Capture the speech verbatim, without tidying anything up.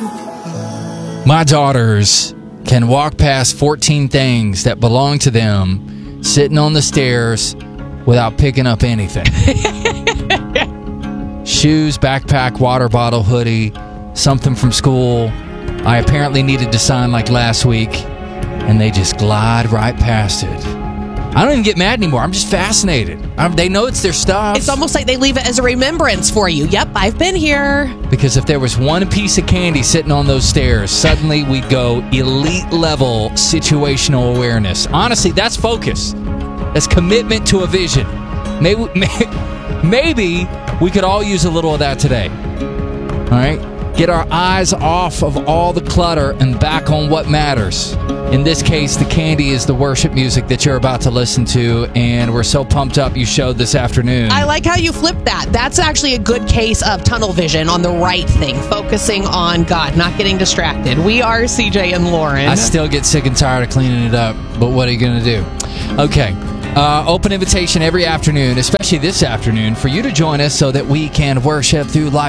My daughters can walk past fourteen things that belong to them sitting on the stairs without picking up anything. Shoes, backpack, water bottle, hoodie, something from school I apparently needed to sign like last week, and they just glide right past it. I don't even get mad anymore. I'm just fascinated. I'm, they know it's their stuff. It's almost like they leave it as a remembrance for you. Yep, I've been here. Because if there was one piece of candy sitting on those stairs, suddenly we'd go elite level situational awareness. Honestly, that's focus. That's commitment to a vision. Maybe, maybe we could all use a little of that today. All right? Get our eyes off of all the clutter and back on what matters. In this case, the candy is the worship music that you're about to listen to, and we're so pumped up you showed this afternoon. I like how you flipped that. That's actually a good case of tunnel vision on the right thing, focusing on God, not getting distracted. We are C J and Lauren. I still get sick and tired of cleaning it up, but what are you going to do? Okay. Uh, open invitation every afternoon, especially this afternoon, for you to join us so that we can worship through life.